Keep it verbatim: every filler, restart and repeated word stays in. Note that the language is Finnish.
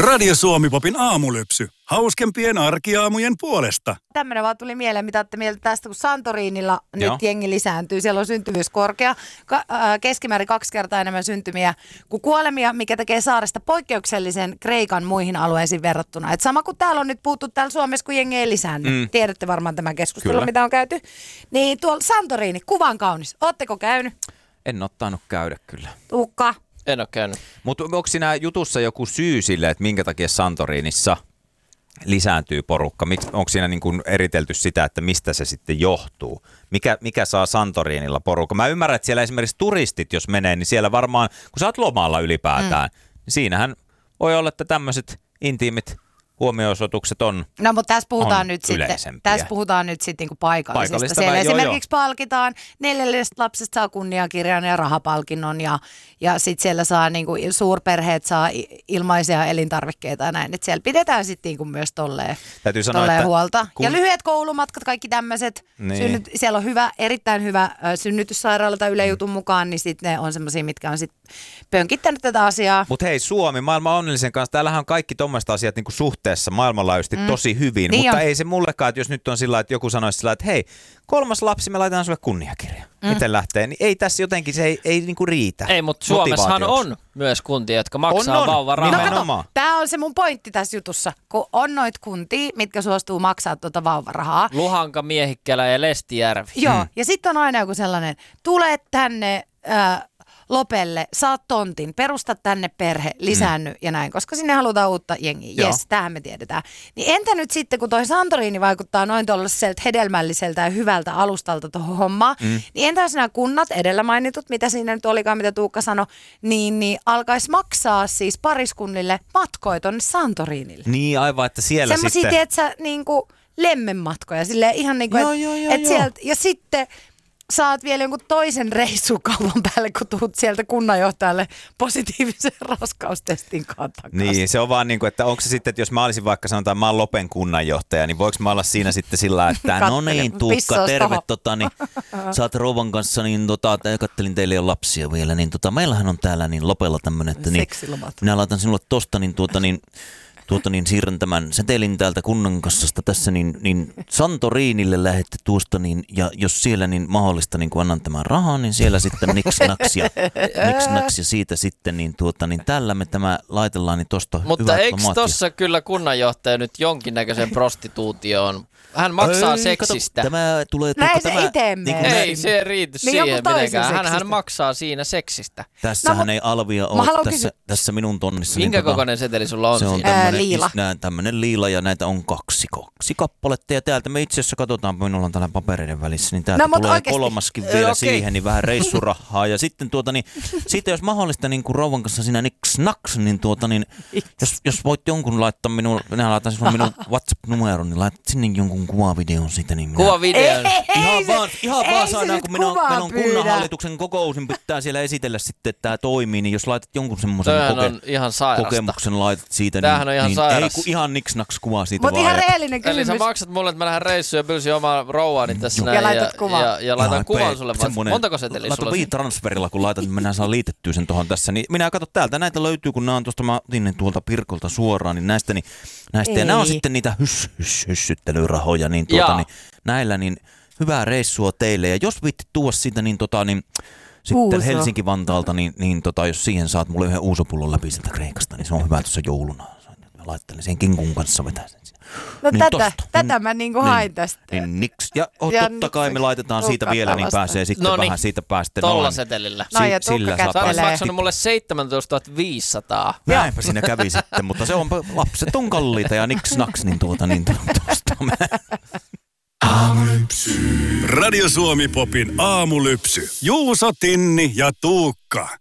Radio Suomi Popin aamulypsy. Hauskempien arkiaamujen puolesta. Tämmöinen vaan tuli mieleen, mitä olette mieltä tästä, kun Santorinilla Joo. nyt jengi lisääntyy. Siellä on syntyvyys korkea, ka- äh, keskimäärin kaksi kertaa enemmän syntymiä kuin kuolemia, mikä tekee saaresta poikkeuksellisen Kreikan muihin alueisiin verrattuna. Et sama kuin täällä on nyt puhuttu täällä Suomessa, kun jengi ei lisäänny. Mm. Tiedätte varmaan tämän keskustelun, Kyllä. mitä on käyty. Niin tuolla Santorini, kuvan kaunis. Ootteko käynyt? En ole tainnut käydä kyllä. Tuukka. En ole käynyt. Mutta onko siinä jutussa joku syy sille, että minkä takia Santorinissa lisääntyy porukka? Mik, onko siinä niin kuin eritelty sitä, että mistä se sitten johtuu? Mikä, mikä saa Santorinilla porukka? Mä ymmärrän, että siellä esimerkiksi turistit, jos menee, niin siellä varmaan, kun sä oot lomalla ylipäätään, mm. niin siinähän voi olla, että tämmöiset intiimit huomioisoitukset on No, mutta tässä puhutaan on nyt sitten, yleisempiä. tässä puhutaan nyt sitten niin paikallisesta. Paikallista Siellä vai- joo, esimerkiksi joo. palkitaan neljällestä lapsesta saa kunniakirjan ja rahapalkinnon ja, ja sitten siellä saa niin kuin, suurperheet saa ilmaisia elintarvikkeita ja näin. Et siellä pidetään sitten niin kuin myös tolleen, Täytyy sanoa, tolleen että huolta. kun- Ja lyhyet koulumatkat, kaikki tämmöiset. Niin. Synnyt, siellä on hyvä, erittäin hyvä äh, synnytyssairaala tai Yle Jutun mukaan, niin sitten ne on semmoisia, mitkä on sitten pönkittänyt tätä asiaa. Mutta hei, Suomi, maailman onnellisen kanssa, täällähän on kaikki tommoiset asiat niin kuin suhteessa maailmanlaajuisesti mm. tosi hyvin, Niin mutta on. ei se mullekaan, että jos nyt on sillä, että joku sanoisi sillä, että hei, kolmas lapsi, me laitetaan sulle kunniakirja. Mm. Miten lähtee? Niin ei tässä jotenkin, se ei, ei niin kuin riitä. Ei, mutta Suomessahan motivaatioksi. on myös kuntia, jotka maksaa On, on. vauvarahaa. No Nimenomaan. kato, tämä on se mun pointti tässä jutussa, kun on noit kuntia, mitkä suostuu maksaa tuota vauvarahaa. Luhanka, Miehikkälä ja Lestijärvi. Joo, Hmm. ja sitten on aina joku sellainen, tule tänne äh, Lopelle, saat tontin, perusta tänne perhe, lisäänny mm. ja näin, koska sinne halutaan uutta jengiä. Joo. Jes, tähän me tiedetään. Niin entä nyt sitten, kun toi Santorini vaikuttaa noin tuollaiselta hedelmälliseltä ja hyvältä alustalta tuohon hommaan, mm. niin entä jos nämä kunnat, edellä mainitut, mitä siinä nyt olikaan, mitä Tuukka sanoi, niin, niin alkaisi maksaa siis pariskunnille matkoja tonne Santorinille. Niin aivan, että siellä Semmoisia, sitten... tiedätkö, niin kuin lemmenmatkoja, silleen ihan niin kuin, Joo, et, joo, joo, et joo. sieltä, ja sitten saat vielä jonkun toisen reissun kaupan päälle, kun tuut sieltä kunnanjohtajalle positiivisen raskaustestin kanssa. Niin, se on vaan niin kuin, että onko se sitten, että jos mä olisin vaikka sanotaan, mä oon Lopen kunnanjohtaja, niin voiko mä olla siinä sitten sillä, että no niin, Tuukka, Pissaus terve, tohon. tota, niin, sä oot rouvan kanssa, niin tota, kattelin teille jo lapsia vielä, niin tota, meillähän on täällä niin Lopella tämmönen, että niin, Seksilomat. minä laitan sinulle tosta, niin tuota, niin Tuota niin siirrän tämän setelin täältä kunnan kassasta tässä, niin, niin Santorinille lähette tuosta, niin, ja jos siellä niin mahdollista, niin kun annan tämän rahan, niin siellä sitten niks naks ja, niks naks ja siitä sitten, niin, tuota, niin tällä me tämä laitellaan, niin tosta Mutta hyvät eikö lomat. tossa kyllä kunnanjohtaja nyt jonkinnäköisen prostituutioon? Hän maksaa Ei, seksistä. Kato, tämä tulee, Näin Tuukka, se tämä, ite menee. kun Ei se riity Niin jonkun siihen toisen mitenkään. Hän, hän seksistä. maksaa siinä seksistä. Tässähän No, ei alvia mä ole haluan tässä, kysy- tässä minun tonnissa. Minkä niin, tota, kokoinen seteli sulla on se on siinä? Ää, tämmönen, liila. is- nää, tämmönen liila ja näitä on kaksi, kaksi kappaletta. Ja täältä me itse asiassa katsotaan, minulla on täällä papereiden välissä, niin täältä No, mutta tulee oikeesti. kolmaskin Ö, vielä okei. siihen, niin vähän reissurahaa. Ja sitten tuota, niin, sitten jos mahdollista niin kuin rouvan kanssa siinä niks naks, niin tuota, niin jos, jos voit jonkun laittaa minun, minä laitan sinulle minun WhatsApp-numeron, niin laitat sinne jonkun kuvavideon siitä. Niin minä, Kuvavideon. Ihan vaan, ihan ei vaan se saadaan, nyt kun meillä on, kuvaa meillä on pyydä. kunnanhallituksen kokous, niin pitää siellä esitellä sitten, että tämä toimii, niin jos laitat jonkun semmoisen Toihan koke- on ihan sairasta. kokemuksen laitat siitä, Tämähän niin, on ihan niin sairas. ei kun ihan niksnaks kuvaa siitä Mutta vaan. ihan ja- rehellinen Eli kysymys. sä maksat mulle, että mä lähden reissuun ja pyysin omaa rouvaani tässä näin. Ja laitat kuvan. Ja, ja laitan Ihan kuvan pe- sulle vaan. semmonen- Montako seteliä Laita sulla on? WeTransferilla, kun laitat, niin mennään saa liitettyä sen tuohon tässä. Niin minä katson täältä, näitä löytyy, kun nämä on tuosta, mä otin ne tuolta Pirkolta suoraan, niin näistä, niin, näistä ja nämä on Ei. sitten niitä hys, hys, hyssyttelyrahoja, niin, tuota, Jaa. niin näillä niin hyvää reissua teille. Ja jos viittit tuoda siitä, niin, tota, niin sitten Uuso. Helsinki-Vantaalta, niin, niin tota, jos siihen saat mulle yhden uusopullon läpi sieltä Kreikasta, niin se on hyvä tuossa jouluna. Mä laittelen sen kinkun kanssa vetää sen. No Niin tätä, tosta. tätä Niin- mä niinku hain tästä. Niin niks. Ja, oh, Ja totta kai me niks- laitetaan siitä Tuukka vielä, niin vastaan. pääsee sitten No niin. vähän siitä päästä. Tolla noin. setelillä. No ja Si- sillä Tuukka saa Sä olisit kättelee. maksanut mulle seitsemäntoistatuhatta viisisataa. Näinpä siinä kävi sitten, mutta se on, lapset on kalliita ja niks naks, niin tuota, niin tuosta me. Radio Suomi Popin aamulypsy. Juuso, Tinni ja Tuukka.